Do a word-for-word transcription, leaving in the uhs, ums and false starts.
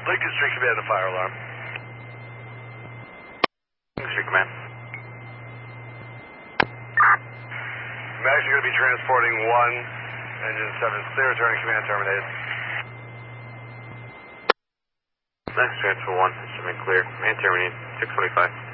Lincoln Street Command, the fire alarm. Lincoln Street Command. I'm actually going to be transporting one, engine seven clear, turning command terminated. Next transfer one, instrument clear, command terminated, six twenty-five.